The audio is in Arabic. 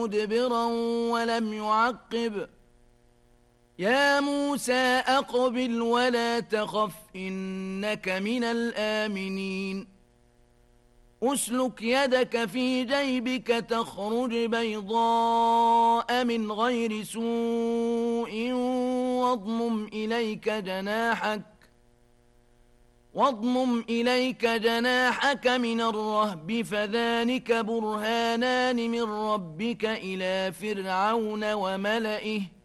مدبرا ولم يعقب يا موسى أقبل ولا تخف إنك من الآمنين أسلك يدك في جيبك تخرج بيضاء من غير سوء واضمم إليك جناحك من الرهب فذلك برهانان من ربك إلى فرعون وملئه